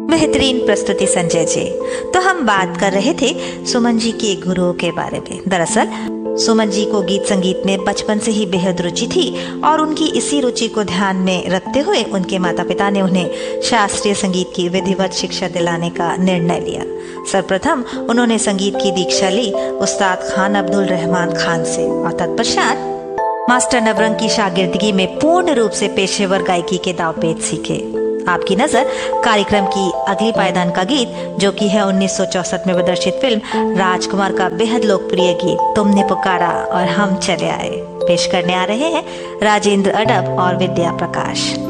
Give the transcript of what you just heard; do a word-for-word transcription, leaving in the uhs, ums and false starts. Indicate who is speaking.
Speaker 1: बेहतरीन प्रस्तुति संजय जी। तो हम बात कर रहे थे सुमन जी के गुरुओं के बारे में। दरअसल सुमन जी को गीत संगीत में बचपन से ही बेहद रुचि थी और उनकी इसी रुचि को ध्यान में रखते हुए उनके माता पिता ने उन्हें शास्त्रीय संगीत की विधिवत शिक्षा दिलाने का निर्णय लिया। सर्वप्रथम उन्होंने संगीत की दीक्षा ली उस्ताद खान अब्दुल रहमान खान से और तत्पश्चात मास्टर नवरंग की शागिर्दगी में पूर्ण रूप से पेशेवर गायकी के दांव पेच सीखे। आपकी नजर कार्यक्रम की अगली पायदान का गीत, जो कि है उन्नीस सौ चौसठ में प्रदर्शित फिल्म राजकुमार का बेहद लोकप्रिय गीत तुमने पुकारा और हम चले आए, पेश करने आ रहे हैं राजेंद्र अडब और विद्या प्रकाश।